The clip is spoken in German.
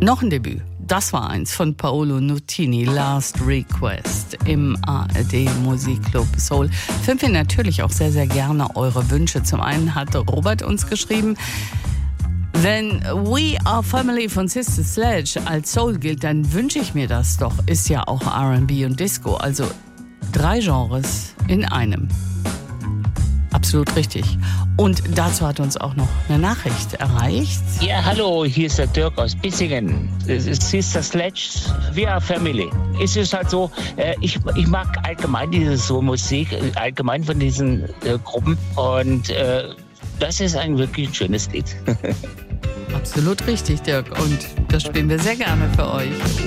Noch ein Debüt. Das war eins von Paolo Nutini, Last Request im ARD Musikclub Soul. Filmen wir natürlich auch sehr, sehr gerne eure Wünsche. Zum einen hat Robert uns geschrieben, wenn We Are Family von Sister Sledge als Soul gilt, dann wünsche ich mir das doch. Ist ja auch R&B und Disco, also 3 Genres in einem. Absolut richtig. Und dazu hat uns auch noch eine Nachricht erreicht. Ja, hallo, hier ist der Dirk aus Bissingen. Es ist Sister Sledge, We Are Family. Es ist halt so, ich mag allgemein diese so Musik, allgemein von diesen Gruppen. Und das ist ein wirklich schönes Lied. Absolut richtig, Dirk. Und das spielen wir sehr gerne für euch.